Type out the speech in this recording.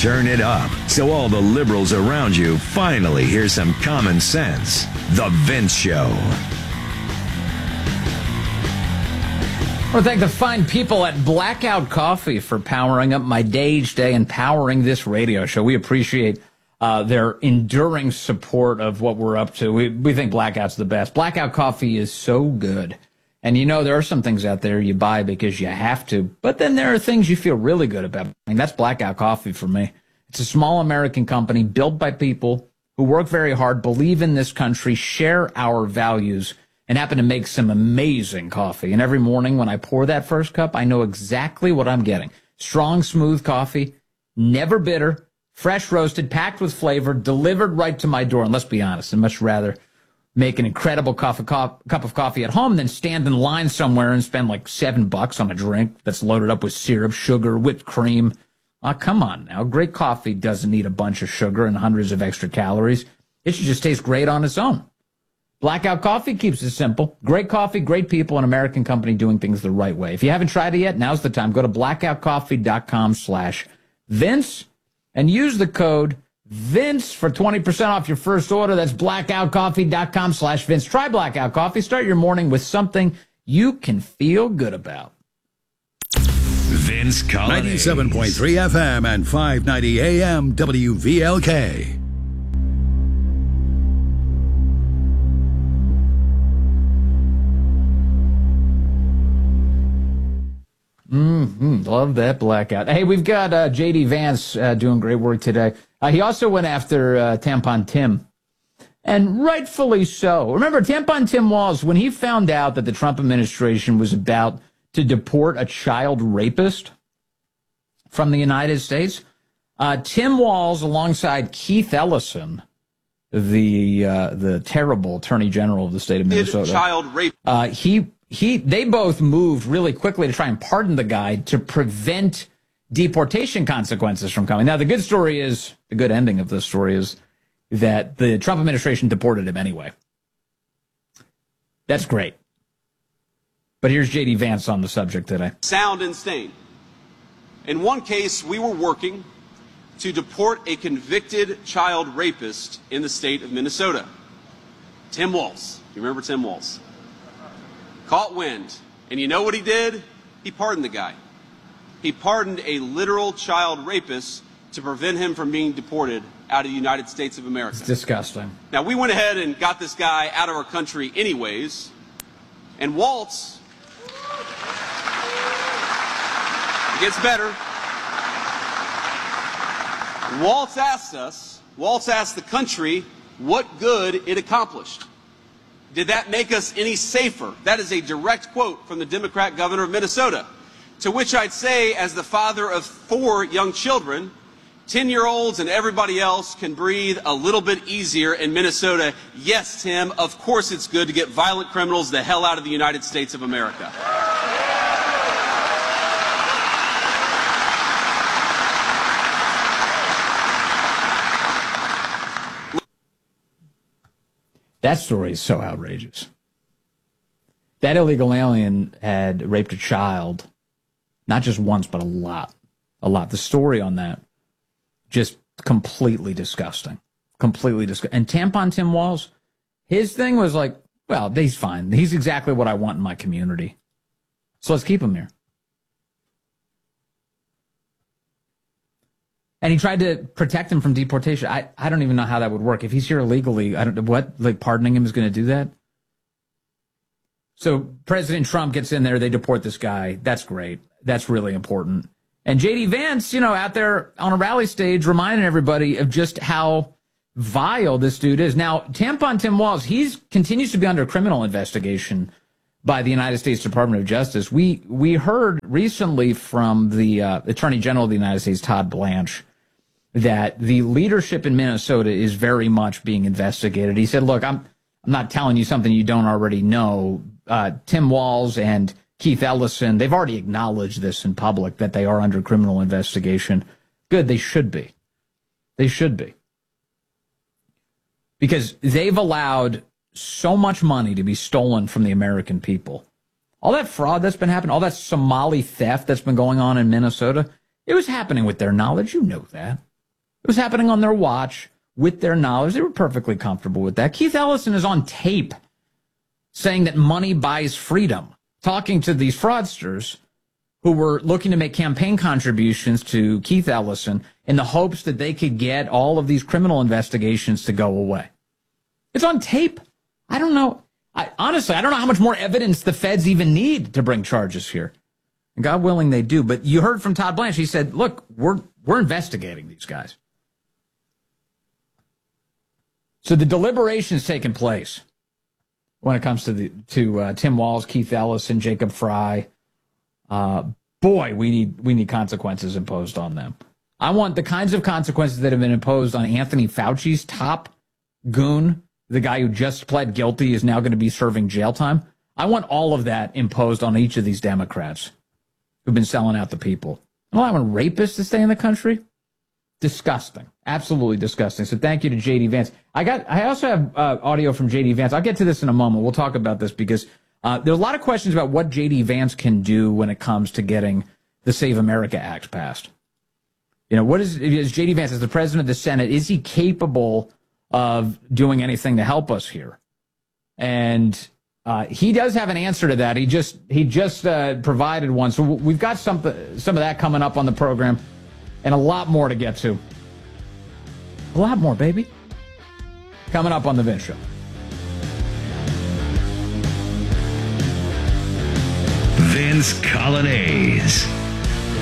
Turn it up so all the liberals around you finally hear some common sense. The Vince Show. I want to thank the fine people at Blackout Coffee for powering up my day each day and powering this radio show. We appreciate their enduring support of what we're up to. We think Blackout's the best. Blackout Coffee is so good. And you know, there are some things out there you buy because you have to, but then there are things you feel really good about. I mean, that's Blackout Coffee for me. It's a small American company built by people who work very hard, believe in this country, share our values, and happen to make some amazing coffee. And every morning when I pour that first cup, I know exactly what I'm getting. Strong, smooth coffee, never bitter, fresh roasted, packed with flavor, delivered right to my door. And let's be honest, I'd much rather make an incredible cup of coffee at home than stand in line somewhere and spend like $7 on a drink that's loaded up with syrup, sugar, whipped cream. Oh, come on now. Great coffee doesn't need a bunch of sugar and hundreds of extra calories. It should just taste great on its own. Blackout Coffee keeps it simple. Great coffee, great people, an American company doing things the right way. If you haven't tried it yet, now's the time. Go to blackoutcoffee.com/Vince and use the code Vince for 20% off your first order. That's blackoutcoffee.com/Vince. Try Blackout Coffee. Start your morning with something you can feel good about. Vince Colladay. 97.3 FM and 590 AM WVLK. Love that Blackout. Hey, we've got J.D. Vance doing great work today. He also went after Tampon Tim, and rightfully so. Remember, Tampon Tim Walz, when he found out that the Trump administration was about to deport a child rapist from the United States, Tim Walz, alongside Keith Ellison, the terrible Attorney General of the state of Minnesota, child rape. They both moved really quickly to try and pardon the guy to prevent deportation consequences from coming. Now, the good ending of this story is that the Trump administration deported him anyway. That's great. But here's J.D. Vance on the subject today. Sound and sane. In one case, we were working to deport a convicted child rapist in the state of Minnesota. Tim Walz. You remember Tim Walz? Caught wind. And you know what he did? He pardoned the guy. He pardoned a literal child rapist to prevent him from being deported out of the United States of America. It's disgusting. Now, we went ahead and got this guy out of our country anyways. And Waltz, it gets better. Waltz asked the country what good it accomplished. Did that make us any safer? That is a direct quote from the Democrat governor of Minnesota. To which I'd say, as the father of 4 young children, 10-year-olds and everybody else can breathe a little bit easier in Minnesota. Yes, Tim, of course it's good to get violent criminals the hell out of the United States of America. That story is so outrageous. That illegal alien had raped a child, not just once, but a lot. A lot. The story on that, just completely disgusting. Completely disgusting. And Tampon Tim Walz, his thing was like, well, he's fine. He's exactly what I want in my community. So let's keep him here. And he tried to protect him from deportation. I don't even know how that would work. If he's here illegally, I don't know what, like pardoning him is going to do that? So President Trump gets in there, they deport this guy. That's great. That's really important. And J.D. Vance, out there on a rally stage reminding everybody of just how vile this dude is. Now, Tampon Tim Walz, he continues to be under criminal investigation by the United States Department of Justice. We heard recently from the Attorney General of the United States, Todd Blanche, that the leadership in Minnesota is very much being investigated. He said, look, I'm not telling you something you don't already know. Tim Walz and Keith Ellison, they've already acknowledged this in public, that they are under criminal investigation. Good, they should be. They should be. Because they've allowed so much money to be stolen from the American people. All that fraud that's been happening, all that Somali theft that's been going on in Minnesota, it was happening with their knowledge. You know that. It was happening on their watch with their knowledge. They were perfectly comfortable with that. Keith Ellison is on tape saying that money buys freedom, talking to these fraudsters who were looking to make campaign contributions to Keith Ellison in the hopes that they could get all of these criminal investigations to go away. It's on tape. I don't know. Honestly, I don't know how much more evidence the feds even need to bring charges here. And God willing, they do. But you heard from Todd Blanche. He said, look, we're investigating these guys. So the deliberation's taking place when it comes to Tim Walz, Keith Ellison, Jacob Frey. Boy, we need consequences imposed on them. I want the kinds of consequences that have been imposed on Anthony Fauci's top goon, the guy who just pled guilty is now going to be serving jail time. I want all of that imposed on each of these Democrats who've been selling out the people. I don't want rapists to stay in the country. Disgusting. Absolutely disgusting. So thank you to J.D. Vance. I also have audio from J.D. Vance. I'll get to this in a moment. We'll talk about this because there's a lot of questions about what J.D. Vance can do when it comes to getting the Save America Act passed. You know, is J.D. Vance, as the president of the Senate, is he capable of doing anything to help us here? And he does have an answer to that. He just provided one. So we've got some of that coming up on the program and a lot more to get to. A lot more, baby. Coming up on The Vince Show. Vince Coglianese.